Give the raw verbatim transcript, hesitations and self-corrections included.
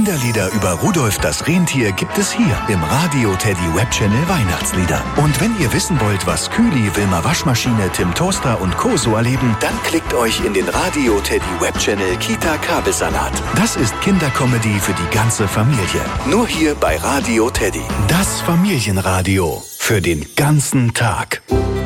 Kinderlieder über Rudolf das Rentier gibt es hier im Radio Teddy Webchannel Weihnachtslieder. Und wenn ihr wissen wollt, was Kühli, Wilma Waschmaschine, Tim Toaster und Co. so erleben, dann klickt euch in den Radio Teddy Webchannel Kita Kabelsalat. Das ist Kindercomedy für die ganze Familie. Nur hier bei Radio Teddy. Das Familienradio für den ganzen Tag.